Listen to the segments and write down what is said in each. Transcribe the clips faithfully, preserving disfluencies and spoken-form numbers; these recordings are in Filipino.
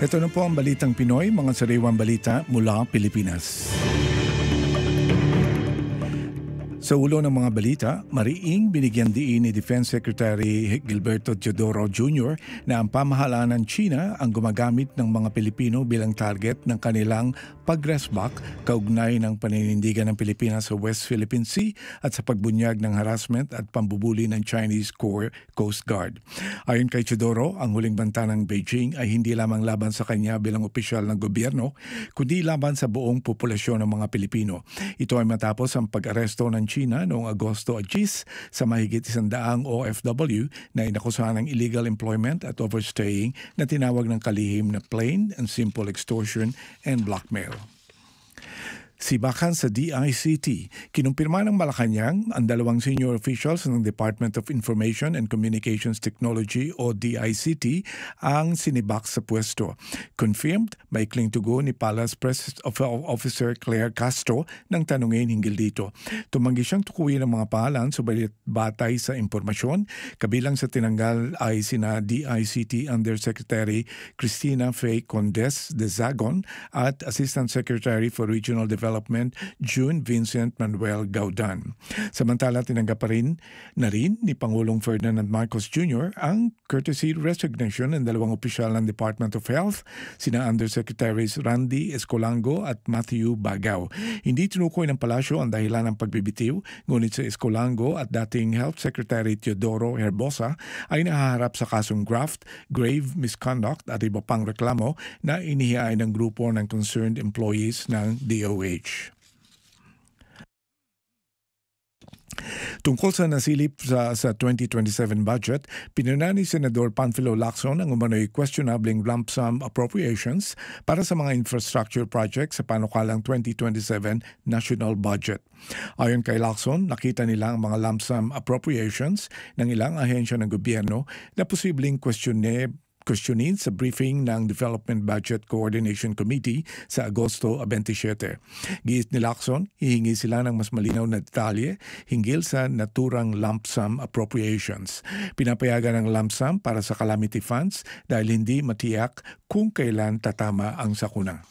Ito na po ang Balitang Pinoy, mga sariwang balita mula Pilipinas. Sa ulo ng mga balita, mariing binigyan diin ni Defense Secretary Gilberto Teodoro Junior na ang pamahalaan ng China ang gumagamit ng mga Pilipino bilang target ng kanilang pag-resback kaugnay ng paninindigan ng Pilipinas sa West Philippine Sea at sa pagbunyag ng harassment at pambubuli ng Chinese Core Coast Guard. Ayon kay Teodoro, ang huling banta ng Beijing ay hindi lamang laban sa kanya bilang opisyal ng gobyerno, kundi laban sa buong populasyon ng mga Pilipino. Ito ay matapos ang pag-aresto ng China noong Agosto eight sa mahigit isandaang O F W na inakusahan ng illegal employment at overstaying na tinawag ng kalihim na plain and simple extortion and blackmail. Sibakan sa D I C T, kinumpirma ng Malacanang ang dalawang senior officials ng Department of Information and Communications Technology o D I C T ang sinibak sa pwesto. Confirmed, maikling tugon ni Palace Press Officer Claire Castro nang tanungin hinggil dito. Tumanggi siyang tukuyin ang mga pangalan subalit batay sa impormasyon, kabilang sa tinanggal ay sina D I C T Undersecretary Cristina Faye Condes de Zagon at Assistant Secretary for Regional Development June Vincent Manuel Gaudan. Samantala, tinanggap pa rin na rin ni Pangulong Ferdinand Marcos Junior ang courtesy resignation ng dalawang opisyal ng Department of Health, sina Undersecretaries Randy Escolango at Matthew Bagao. Hindi tinukoy ng palasyo ang dahilan ng pagbibitiw, ngunit sa Escolango at dating Health Secretary Teodoro Herbosa ay nahaharap sa kasong graft, grave misconduct at iba pang reklamo na inihiay ng grupo ng concerned employees ng D O H. Tungkol sa nasilip sa, sa twenty twenty-seven budget, pinuna ni Senador Panfilo Lacson ang umano'y questionabling lump sum appropriations para sa mga infrastructure projects sa panukalang twenty twenty-seven national budget. Ayon kay Lacson, nakita nila ang mga lump sum appropriations ng ilang ahensya ng gobyerno na posibleng questionne questionin sa briefing ng Development Budget Coordination Committee sa Agosto twenty-seven. Giit ni Lacson, hihingi sila ng mas malinaw na detalye hinggil sa naturang lump sum appropriations. Pinapayagan ng lump sum para sa calamity funds dahil hindi matiyak kung kailan tatama ang sakuna.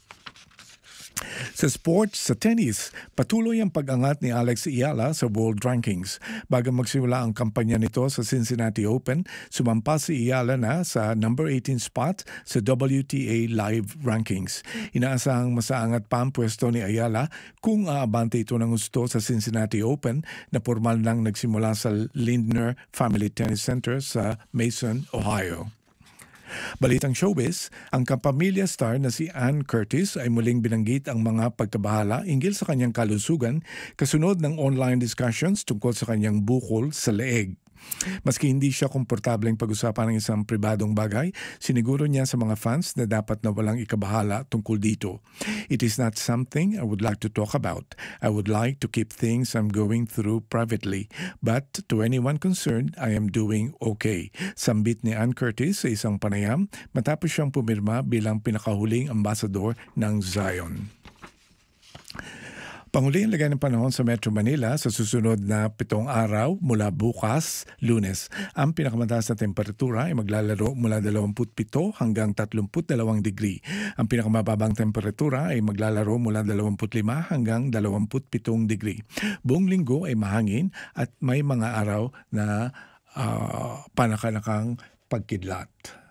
Sa sports, sa tennis, patuloy ang pag-angat ni Alex Eala sa world rankings. Bago magsimula ang kampanya nito sa Cincinnati Open, sumampa si Eala na sa number eighteen spot sa W T A Live Rankings. Inaasahang masaangat pa ang pwesto ni Eala kung aabante ito ng gusto sa Cincinnati Open na formal nang nagsimula sa Lindner Family Tennis Center sa Mason, Ohio. Balitang showbiz, ang kapamilya star na si Ann Curtis ay muling binanggit ang mga pagkabahala hinggil sa kanyang kalusugan kasunod ng online discussions tungkol sa kanyang bukol sa leeg. Maski hindi siya komportableng pag-usapan ng isang pribadong bagay, siniguro niya sa mga fans na dapat na walang ikabahala tungkol dito. It is not something I would like to talk about. I would like to keep things I'm going through privately. But to anyone concerned, I am doing okay. Sambit ni Ann Curtis sa isang panayam matapos siyang pumirma bilang pinakahuling ambasador ng Zion. Panghuli ang lagay ng panahon sa Metro Manila sa susunod na pitong araw mula bukas, Lunes. Ang pinakamataas na temperatura ay maglalaro mula dalawampu't-pito hanggang tatlumput-dalawang degree. Ang pinakamababang temperatura ay maglalaro mula dalawamput-lima hanggang dalawamput-pitong degree. Buong linggo ay mahangin at may mga araw na uh, panakanakang pagkidlat.